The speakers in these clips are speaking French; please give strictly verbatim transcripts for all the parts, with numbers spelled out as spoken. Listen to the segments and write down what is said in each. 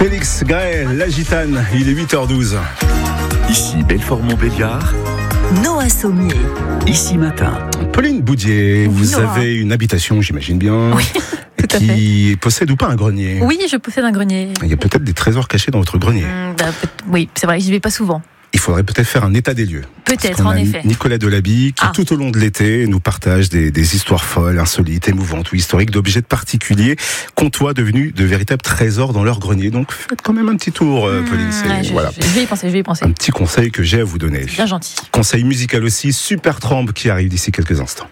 Félix Gaël, la gitane, il est huit heures douze. Ici Belfort-Montbéliard. Noah Sommier. Ici Matin. Pauline Boudier, vous Noah. avez une habitation, j'imagine bien, Oui, tout à qui possède ou pas un grenier. Oui, je possède un grenier. Il y a peut-être des trésors cachés dans votre grenier. Mmh, bah, peut- oui, c'est vrai, j'y vais pas souvent. Il faudrait peut-être faire un état des lieux. Peut-être, Parce qu'on en a effet. Nicolas Delaby, qui Ah. tout au long de l'été nous partage des, des histoires folles, insolites, émouvantes ou historiques d'objets particuliers, comtois devenus de véritables trésors dans leur grenier. Donc faites quand même un petit tour, euh, Pauline. C'est- Mmh, ouais, je, voilà. je- je vais y penser, je vais y penser. Un petit conseil que j'ai à vous donner. Bien gentil. Conseil musical aussi, Supertramp qui arrive d'ici quelques instants.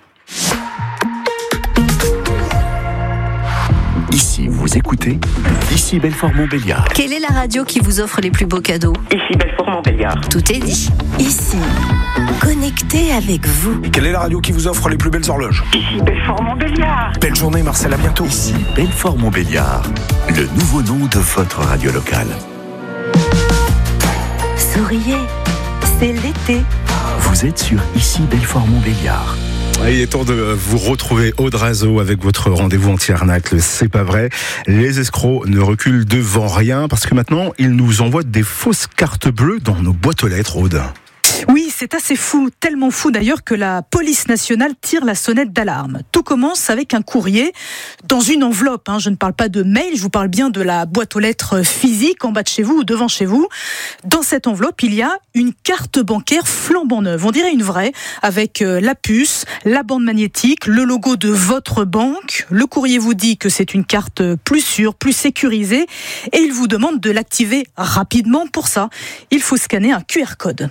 Ici, vous écoutez. Ici Belfort-Montbéliard. Quelle est la radio qui vous offre les plus beaux cadeaux? Ici Belfort-Montbéliard. Tout est dit. Ici, connecté avec vous. Quelle est la radio qui vous offre les plus belles horloges? Ici Belfort-Montbéliard. Belle journée Marcel, à bientôt. Ici Belfort-Montbéliard. Le nouveau nom de votre radio locale. Souriez, c'est l'été. Vous êtes sur Ici Belfort-Montbéliard. Il est temps de vous retrouver Aude Razo avec votre rendez-vous anti-arnaque, le C'est pas vrai. Les escrocs ne reculent devant rien parce que maintenant, ils nous envoient des fausses cartes bleues dans nos boîtes aux lettres, Aude. Oui, c'est assez fou, tellement fou d'ailleurs que la police nationale tire la sonnette d'alarme. Tout commence avec un courrier dans une enveloppe. Hein. Je ne parle pas de mail, je vous parle bien de la boîte aux lettres physique en bas de chez vous ou devant chez vous. Dans cette enveloppe, il y a une carte bancaire flambant neuve. On dirait une vraie, avec euh, la puce, la bande magnétique, le logo de votre banque. Le courrier vous dit que c'est une carte plus sûre, plus sécurisée, et il vous demande de l'activer rapidement. Pour ça, il faut scanner un Q R code.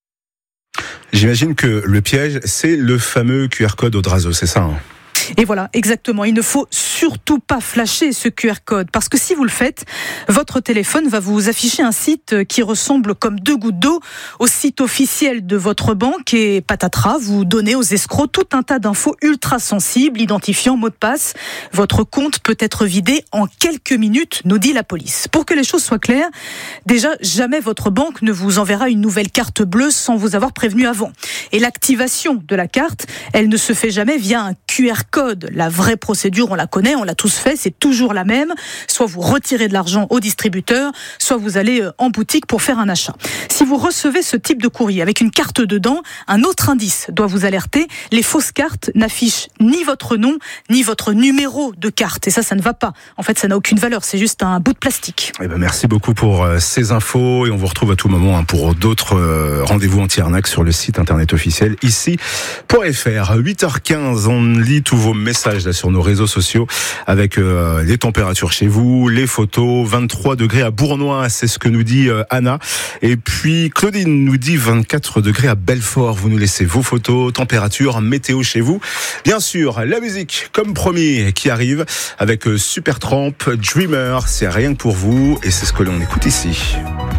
J'imagine que le piège, c'est le fameux Q R code Aude Razo, c'est ça, hein? Et voilà, exactement. Il ne faut surtout pas flasher ce Q R code parce que si vous le faites, votre téléphone va vous afficher un site qui ressemble comme deux gouttes d'eau au site officiel de votre banque et patatras, vous donnez aux escrocs tout un tas d'infos ultra sensibles, identifiant mot de passe. Votre compte peut être vidé en quelques minutes, nous dit la police. Pour que les choses soient claires, déjà, jamais votre banque ne vous enverra une nouvelle carte bleue sans vous avoir prévenu avant. Et l'activation de la carte, elle ne se fait jamais via un Q R code. La vraie procédure, on la connaît, on l'a tous fait, c'est toujours la même. Soit vous retirez de l'argent au distributeur, soit vous allez en boutique pour faire un achat. Si vous recevez ce type de courrier avec une carte dedans, un autre indice doit vous alerter. Les fausses cartes n'affichent ni votre nom, ni votre numéro de carte. Et ça, ça ne va pas. En fait, ça n'a aucune valeur, c'est juste un bout de plastique. Eh ben, merci beaucoup pour euh, ces infos et on vous retrouve à tout moment hein, pour d'autres euh, rendez-vous anti-arnaque sur le site internet officiel ici point f r. huit heures quinze, on lit tous vos messages là sur nos réseaux sociaux avec euh, les températures chez vous, les photos. vingt-trois degrés à Bournois, c'est ce que nous dit euh, Anna. Et puis Claudine nous dit vingt-quatre degrés à Belfort. Vous nous laissez vos photos, température, météo chez vous. Bien sûr, la musique comme promis qui arrive avec euh, Supertramp, Dreamer, c'est rien que pour vous et c'est ce que l'on écoute ici.